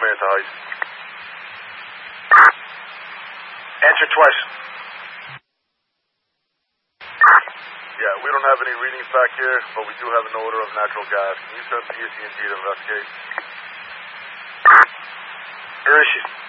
Manta Heights. Answer twice. Yeah, we don't have any readings back here, but we do have an odor of natural gas. Can you send PSE&G to investigate? Where is she?